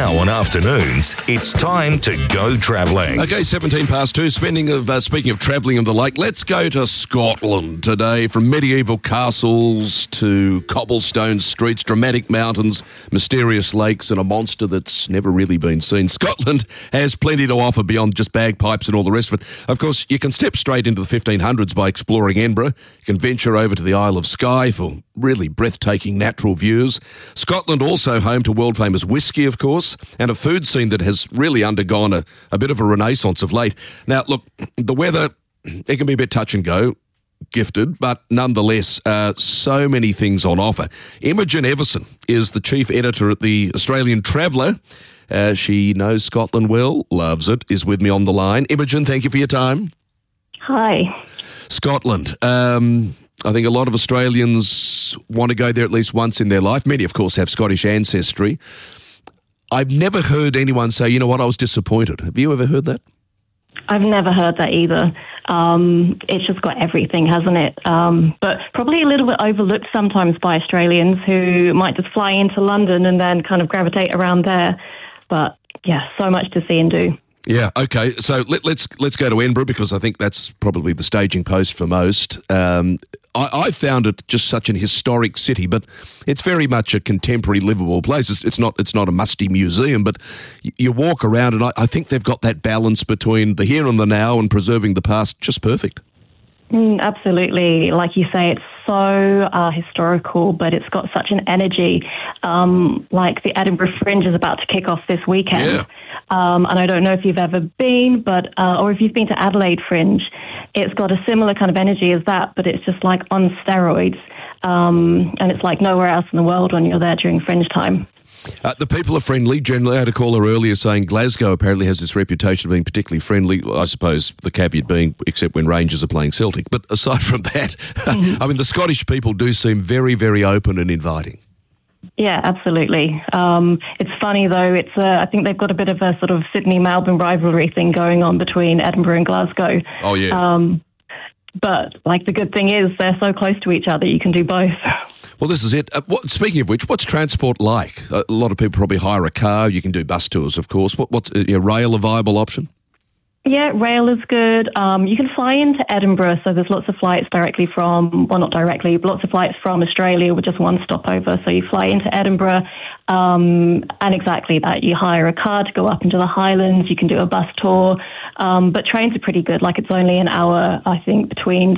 Now on afternoons, it's time to go travelling. Okay, 2:17. Speaking of travelling and the lake, let's go to Scotland today. From medieval castles to cobblestone streets, dramatic mountains, mysterious lakes, and a monster that's never really been seen. Scotland has plenty to offer beyond just bagpipes and all the rest of it. Of course, you can step straight into the 1500s by exploring Edinburgh. You can venture over to the Isle of Skye for really breathtaking natural views. Scotland also home to world-famous whiskey, of course, and a food scene that has really undergone a bit of a renaissance of late. Now, look, the weather, it can be a bit touch and go, gifted, but nonetheless, so many things on offer. Imogen Everson is the chief editor at the Australian Traveller. She knows Scotland well, loves it, is with me on the line. Imogen, thank you for your time. Hi. Scotland. I think a lot of Australians want to go there at least once in their life. Many, of course, have Scottish ancestry. I've never heard anyone say, you know what, I was disappointed. Have you ever heard that? I've never heard that either. It's just got everything, hasn't it? But probably a little bit overlooked sometimes by Australians who might just fly into London and then kind of gravitate around there. But yeah, so much to see and do. Yeah, okay. So let's go to Edinburgh because I think that's probably the staging post for most. I found it just such an historic city, but it's very much a contemporary, livable place. It's not a musty museum, but you walk around and I think they've got that balance between the here and the now and preserving the past just perfect. Absolutely. Like you say, it's so historical, but it's got such an energy. Like the Edinburgh Fringe is about to kick off this weekend. Yeah. And I don't know if you've ever been, but or if you've been to Adelaide Fringe, it's got a similar kind of energy as that, but it's just like on steroids. And it's like nowhere else in the world when you're there during Fringe time. The people are friendly. Generally, I had a caller earlier saying Glasgow apparently has this reputation of being particularly friendly. I suppose the caveat being, except when Rangers are playing Celtic. But aside from that, I mean, the Scottish people do seem very, very open and inviting. Yeah, absolutely. It's funny though. I think they've got a bit of a sort of Sydney-Melbourne rivalry thing going on between Edinburgh and Glasgow. Oh yeah. But like the good thing is they're so close to each other, you can do both. Well, this is it. Speaking of which, what's transport like? A lot of people probably hire a car. You can do bus tours, of course. What's rail a viable option? Yeah, rail is good. You can fly into Edinburgh, so there's lots of flights directly from, well, not directly, but lots of flights from Australia with just one stopover. So you fly into Edinburgh, and exactly that. You hire a car to go up into the Highlands. You can do a bus tour, but trains are pretty good. Like it's only an hour, I think, between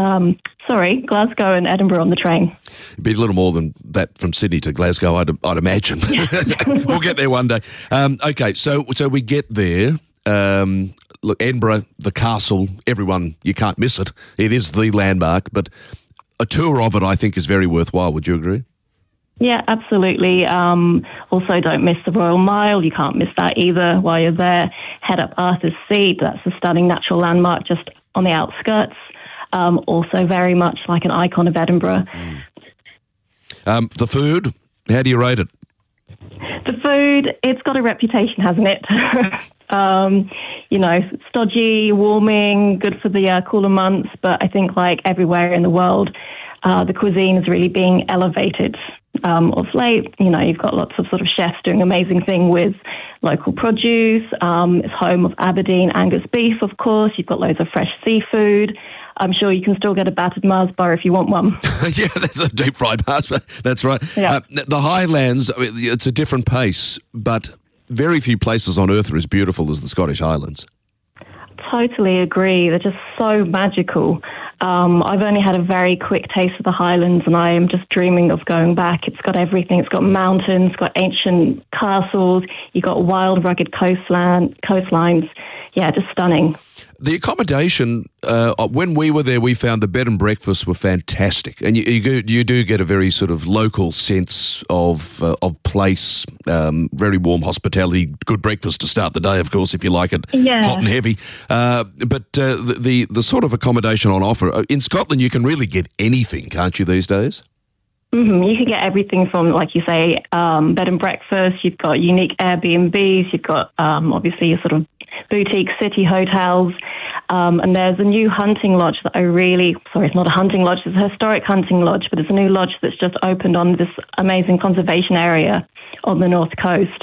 Glasgow and Edinburgh on the train. It'd be a little more than that from Sydney to Glasgow, I'd imagine. We'll get there one day. Okay, so we get there. Look, Edinburgh, the castle, everyone, you can't miss it. It is the landmark, but a tour of it, I think, is very worthwhile. Would you agree? Yeah, absolutely. Also, don't miss the Royal Mile. You can't miss that either while you're there. Head up Arthur's Seat. That's a stunning natural landmark just on the outskirts. Also very much like an icon of Edinburgh. The food, how do you rate it? The food, it's got a reputation, hasn't it? Stodgy, warming, good for the cooler months, but I think like everywhere in the world, the cuisine is really being elevated of late. You've got lots of sort of chefs doing amazing things with local produce. It's home of Aberdeen Angus beef, of course. You've got loads of fresh seafood. I'm sure you can still get a battered Mars bar if you want one. Yeah, that's a deep fried Mars bar. That's right. Yeah. The Highlands, I mean, it's a different pace, but very few places on earth are as beautiful as the Scottish Highlands. Totally agree. They're just so magical. I've only had a very quick taste of the Highlands and I am just dreaming of going back. It's got everything. It's got mountains, it's got ancient castles, you've got wild, rugged coastlines. Yeah, just stunning. The accommodation, when we were there, we found the bed and breakfasts were fantastic. And you do get a very sort of local sense of place, very warm hospitality, good breakfast to start the day, of course, if you like it hot and heavy. But the sort of accommodation on offer, in Scotland you can really get anything, can't you, these days? Mm-hmm. You can get everything from, like you say, bed and breakfast. You've got unique Airbnbs. You've got, obviously, your sort of boutique city hotels. And there's a new hunting lodge that it's not a hunting lodge, it's a historic hunting lodge, but it's a new lodge that's just opened on this amazing conservation area on the north coast.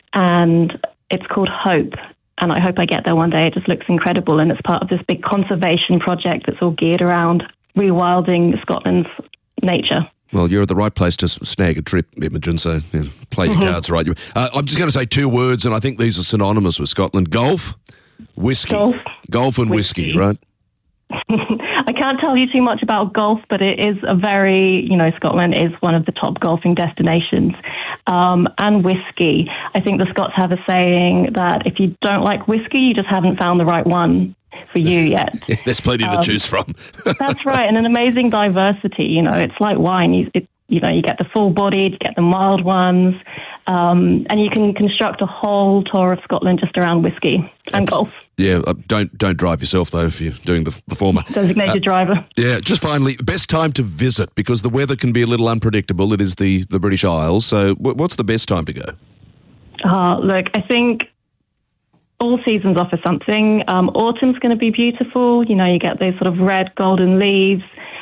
and it's called Hope. And I hope I get there one day. It just looks incredible, and it's part of this big conservation project that's all geared around rewilding Scotland's nature. Well, you're at the right place to snag a trip, Imogen, so play your cards right. I'm just going to say two words, and I think these are synonymous with Scotland. Golf, whiskey. Golf and whiskey, right? I can't tell you too much about golf, but it is a very, Scotland is one of the top golfing destinations. And whiskey. I think the Scots have a saying that if you don't like whiskey, you just haven't found the right one for you yet. There's plenty to choose from. That's right, and an amazing diversity. It's like wine. You get the full-bodied, you get the mild ones, and you can construct a whole tour of Scotland just around whiskey and golf. Yeah, don't drive yourself, though, if you're doing the former. Designated driver. Yeah, just finally, best time to visit, because the weather can be a little unpredictable. It is the British Isles, so what's the best time to go? Look, I think all seasons offer something. Autumn's going to be beautiful. You get those sort of red, golden leaves.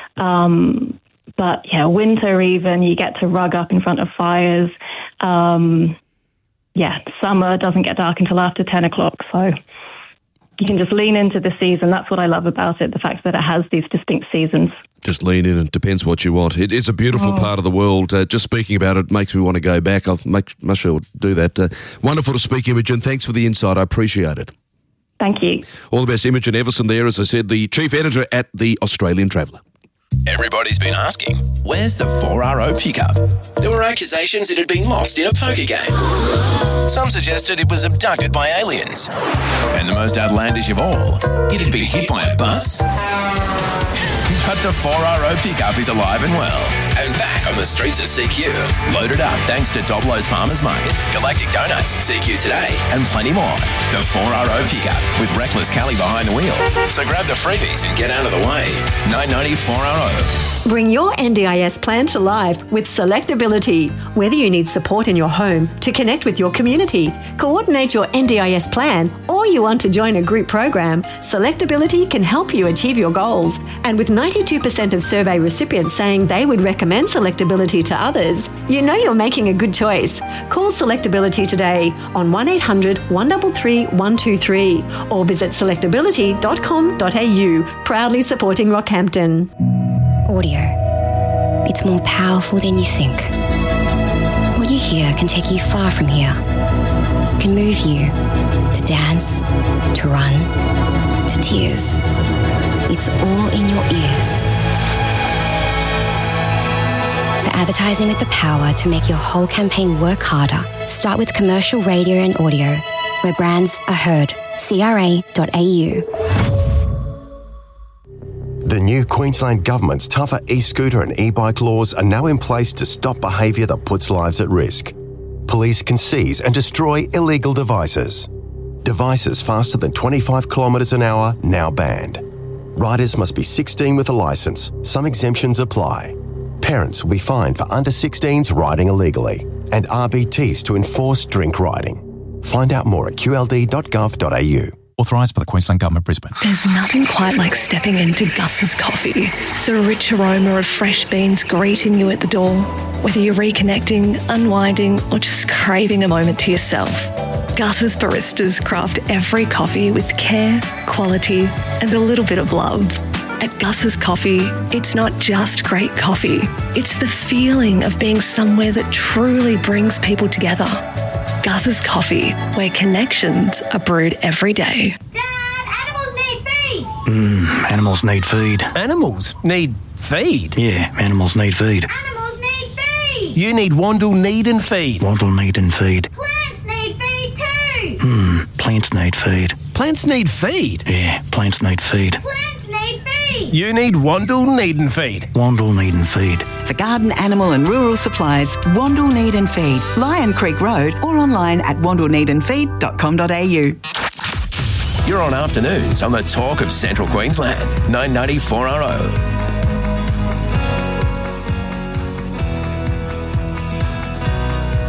But, winter even, you get to rug up in front of fires. Summer doesn't get dark until after 10 o'clock, so you can just lean into the season. That's what I love about it, the fact that it has these distinct seasons. Just lean in, and depends what you want. It is a beautiful part of the world. Just speaking about it makes me want to go back. I'll make sure we'll do that. Wonderful to speak, Imogen. Thanks for the insight. I appreciate it. Thank you. All the best. Imogen Everson there, as I said, the chief editor at the Australian Traveller. Everybody's been asking, where's the 4RO pickup? There were accusations it had been lost in a poker game. Some suggested it was abducted by aliens. And the most outlandish of all, it had been hit by a bus. But the 4RO pickup is alive and well, and back on the streets of CQ. Loaded up thanks to Doblo's Farmers Market, Galactic Donuts, CQ Today, and plenty more. The 4RO pickup with Reckless Kelly behind the wheel. So grab the freebies and get out of the way. $9.90 4RO. Bring your NDIS plan to life with Selectability. Whether you need support in your home, to connect with your community, coordinate your NDIS plan, or you want to join a group program, Selectability can help you achieve your goals. And with 92% of survey recipients saying they would recommend Selectability to others, you know you're making a good choice. Call Selectability today on 1800 133 123 or visit selectability.com.au, proudly supporting Rockhampton. Audio. It's more powerful than you think. What you hear can take you far from here. Can move you to dance, to run, to tears. It's all in your ears. For advertising with the power to make your whole campaign work harder, start with commercial radio and audio, where brands are heard. CRA.au. The new Queensland Government's tougher e-scooter and e-bike laws are now in place to stop behaviour that puts lives at risk. Police can seize and destroy illegal devices. Devices faster than 25 kilometres an hour now banned. Riders must be 16 with a licence. Some exemptions apply. Parents will be fined for under 16s riding illegally, and RBTs to enforce drink riding. Find out more at qld.gov.au. Authorised by the Queensland Government, Brisbane. There's nothing quite like stepping into Gus's Coffee. The rich aroma of fresh beans greeting you at the door. Whether you're reconnecting, unwinding, or just craving a moment to yourself, Gus's baristas craft every coffee with care, quality, and a little bit of love. At Gus's Coffee, it's not just great coffee. It's the feeling of being somewhere that truly brings people together. Gus's Coffee, where connections are brewed every day. Dad, animals need feed! Animals need feed. Animals need feed? Yeah, animals need feed. Animals need feed! You need Wandle Need and Feed. Wandle need and feed. Plants need feed too! Plants need feed. Plants need feed? Yeah, plants need feed. Plants need feed! You need Wandle Need and Feed. Wandle need and feed. For garden, animal and rural supplies, Wandle Need and Feed, Lion Creek Road, or online at wandleneedandfeed.com.au. You're on afternoons on the talk of Central Queensland. 990 4RO.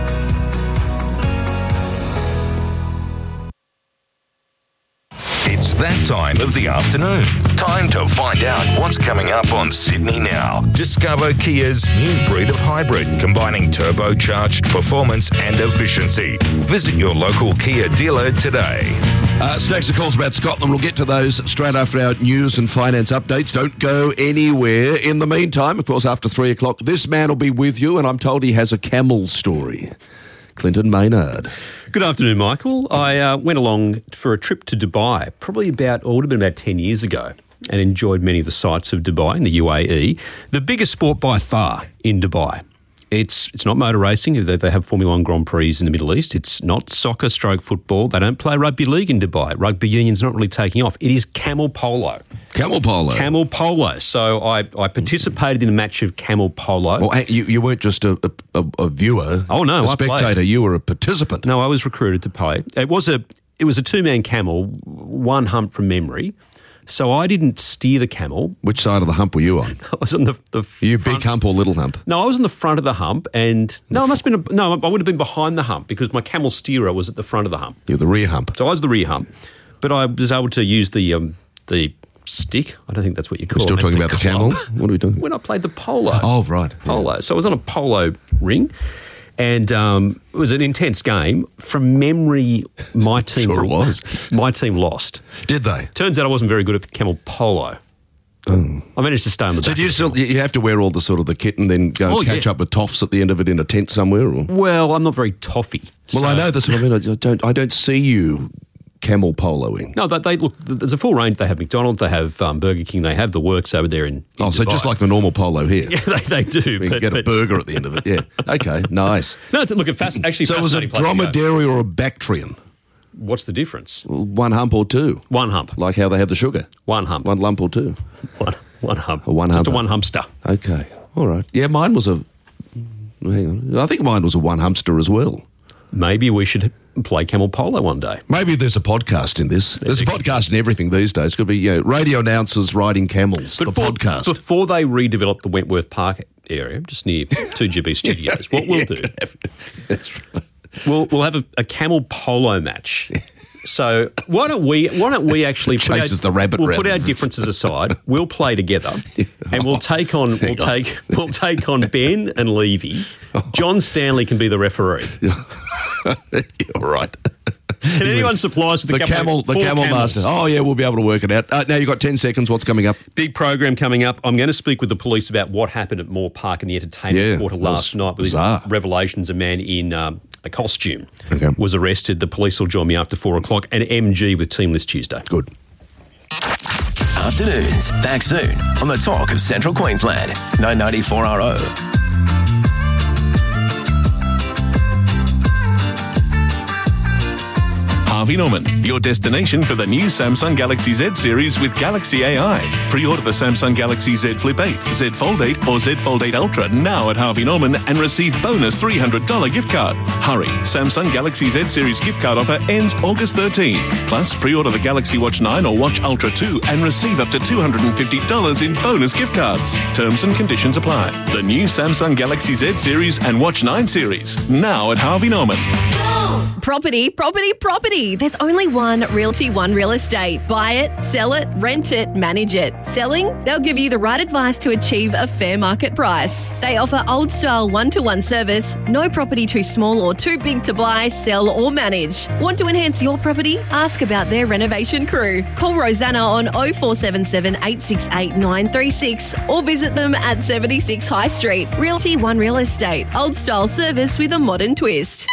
It's that time of the afternoon. Time to find out what's coming up on Sydney Now. Discover Kia's new breed of hybrid, combining turbocharged performance and efficiency. Visit your local Kia dealer today. Stacks of calls about Scotland. We'll get to those straight after our news and finance updates. Don't go anywhere. In the meantime, of course, after 3 o'clock, this man will be with you, and I'm told he has a camel story. Clinton Maynard. Good afternoon, Michael. I went along for a trip to Dubai, probably would have been about 10 years ago, and enjoyed many of the sights of Dubai in the UAE. The biggest sport by far in Dubai. It's not motor racing. They have Formula 1 Grand Prix in the Middle East. It's not soccer, stroke football. They don't play rugby league in Dubai. Rugby union's not really taking off. It is camel polo. Camel polo? Camel polo. So I participated in a match of camel polo. Well, you weren't just a viewer. Oh, no, a spectator. You were a participant. No, I was recruited to play. It was a two-man camel, one hump from memory. So I didn't steer the camel. Which side of the hump were you on? I was on the front. You big hump or little hump? No, I was on the front of the hump, and I would have been behind the hump because my camel steerer was at the front of the hump. You're the rear hump. So I was the rear hump, but I was able to use the stick. I don't think that's what you call it. We're still talking about the camel? What are we doing? When I played the polo. Oh, right. Polo. So I was on a polo ring. And it was an intense game. From memory, my team Sure it was. My team lost. Did they? Turns out I wasn't very good at camel polo. I managed to stay on the back. So do you have to wear all the kit and then go catch up with toffs at the end of it in a tent somewhere? Or? Well, I'm not very toffy. Well, I know that's what I mean. I don't see you camel poloing. No, they look. There's a full range. They have McDonald's, they have Burger King, they have the works over there in so Dubai. just like the normal polo here. Yeah, they do. You can get a burger at the end of it. Yeah. Okay. Nice. No, look, actually. So it was a dromedary or a Bactrian? What's the difference? One hump or two. One hump. Like how they have the sugar. One hump. One lump or two. One hump. Just a one humpster. Okay. All right. Yeah, mine was hang on. I think mine was a one humpster as well. Maybe we should play camel polo one day. Maybe there's a podcast in this. There's a podcast in everything these days. Could be radio announcers riding camels. But podcast. Before they redevelop the Wentworth Park area, just near 2GB Studios, what we'll do, that's right. We'll have a camel polo match. So why don't we actually put our differences aside. We'll play together, and we'll take on Ben and Levy. John Stanley can be the referee. All right. Can anyone supply us with the camel master? Oh yeah, we'll be able to work it out. Now you've got 10 seconds. What's coming up? Big program coming up. I'm going to speak with the police about what happened at Moore Park in the entertainment quarter last night. With these revelations, a man in a costume was arrested. The police will join me after 4 o'clock, and MG with Team List Tuesday. Good. Afternoons, back soon on the Talk of Central Queensland, 994RO. Harvey Norman, your destination for the new Samsung Galaxy Z series with Galaxy AI. Pre-order the Samsung Galaxy Z Flip 8, Z Fold 8 or Z Fold 8 Ultra now at Harvey Norman and receive bonus $300 gift card. Hurry, Samsung Galaxy Z series gift card offer ends August 13. Plus, pre-order the Galaxy Watch 9 or Watch Ultra 2 and receive up to $250 in bonus gift cards. Terms and conditions apply. The new Samsung Galaxy Z series and Watch 9 series now at Harvey Norman. Property, property, property. There's only one Realty One Real Estate. Buy it, sell it, rent it, manage it. Selling? They'll give you the right advice to achieve a fair market price. They offer old-style one-to-one service, no property too small or too big to buy, sell or manage. Want to enhance your property? Ask about their renovation crew. Call Rosanna on 0477 868 936 or visit them at 76 High Street. Realty One Real Estate. Old-style service with a modern twist.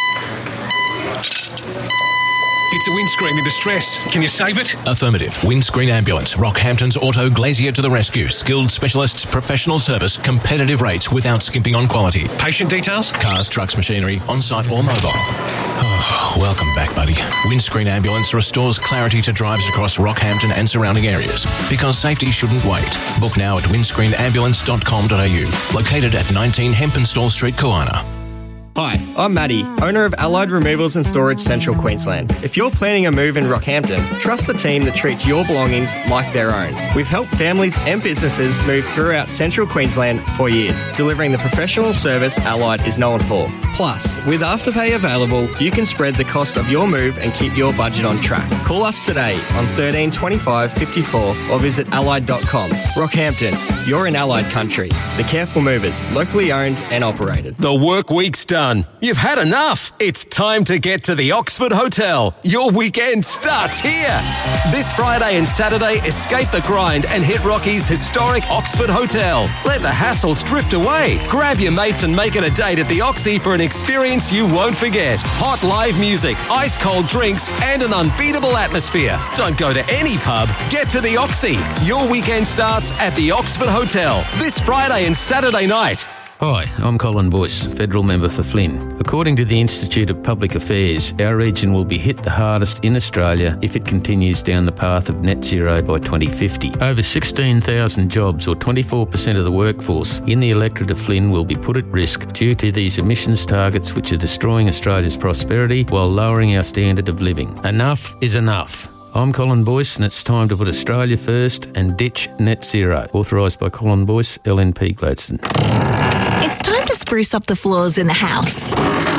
It's a windscreen in distress. Can you save it? Affirmative. Windscreen Ambulance. Rockhampton's Auto Glazier to the rescue. Skilled specialists, professional service, competitive rates without skimping on quality. Patient details? Cars, trucks, machinery, on-site or mobile. Oh, welcome back, buddy. Windscreen Ambulance restores clarity to drives across Rockhampton and surrounding areas. Because safety shouldn't wait. Book now at windscreenambulance.com.au. Located at 19 Hempenstall Street, Kawana. Hi, I'm Matty, owner of Allied Removals and Storage Central Queensland. If you're planning a move in Rockhampton, trust the team that treats your belongings like their own. We've helped families and businesses move throughout Central Queensland for years, delivering the professional service Allied is known for. Plus, with Afterpay available, you can spread the cost of your move and keep your budget on track. Call us today on 13 25 54 or visit allied.com. Rockhampton, you're in Allied country. The Careful Movers, locally owned and operated. The work week's done. You've had enough. It's time to get to the Oxford Hotel. Your weekend starts here. This Friday and Saturday, escape the grind and hit Rocky's historic Oxford Hotel. Let the hassles drift away. Grab your mates and make it a date at the Oxy for an experience you won't forget. Hot live music, ice cold drinks, and an unbeatable atmosphere. Don't go to any pub. Get to the Oxy. Your weekend starts at the Oxford Hotel this Friday and Saturday night. Hi, I'm Colin Boyce, Federal Member for Flynn. According to the Institute of Public Affairs, our region will be hit the hardest in Australia if it continues down the path of net zero by 2050. Over 16,000 jobs, or 24% of the workforce, in the electorate of Flynn will be put at risk due to these emissions targets which are destroying Australia's prosperity while lowering our standard of living. Enough is enough. I'm Colin Boyce, and it's time to put Australia first and ditch net zero. Authorised by Colin Boyce, LNP Gladstone. It's time to spruce up the floors in the house.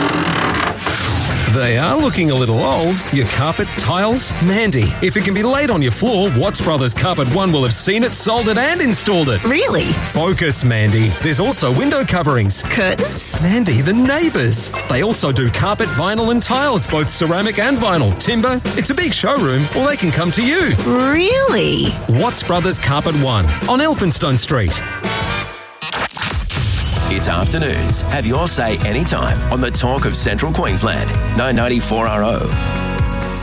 They are looking a little old. Your carpet, tiles? Mandy, if it can be laid on your floor, Watts Brothers Carpet One will have seen it, sold it and installed it. Really? Focus, Mandy. There's also window coverings. Curtains? Mandy, the neighbours. They also do carpet, vinyl and tiles, both ceramic and vinyl. Timber. It's a big showroom, or they can come to you. Really? Watts Brothers Carpet One on Elphinstone Street. It's afternoons. Have your say anytime on the talk of Central Queensland. 994 RO.